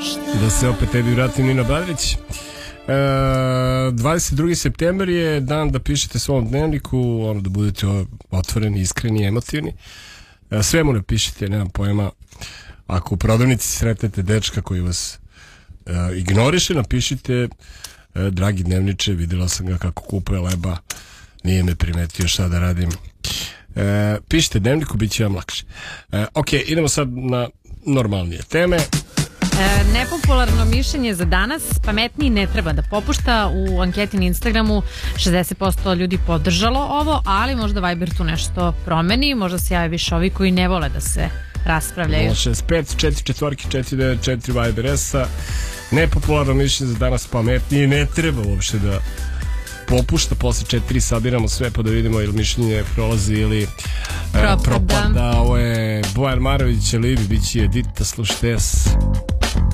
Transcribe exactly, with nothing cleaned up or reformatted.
Da se opet tebi vratim, Nina Badrić. E, dvadeset drugi septembar je dan da pišete svom dnevniku, ono, da budete otvoreni, iskreni, emotivni. E, sve mu napišite, nemam pojma. Ako u prodavnici sretnete dečka koji vas e, ignoriše, napišite e, dragi dnevniče, vidjela sam ga kako kupuje leba, nije me primetio, šta da radim. E, pišite dnevniku, bit će vam lakše. E, ok, idemo sad na normalnije teme. E, nepopularno mišljenje za danas: pametniji ne treba da popušta. U anketi na Instagramu šezdeset posto ljudi podržalo ovo, ali možda Viber tu nešto promeni, možda se jave više ovi koji ne vole da se raspravljaju. nula šest pet četiri četiri četiri devet četiri Viber S-a. Nepopularno mišljenje za danas: pametniji ne treba uopšte da popušta. Posle četiri sabiramo sve pa da vidimo ili mišljenje prolazi ili propada. propada. Ovo je Bojan Marović, Libi, bit će Edita, slušajte S.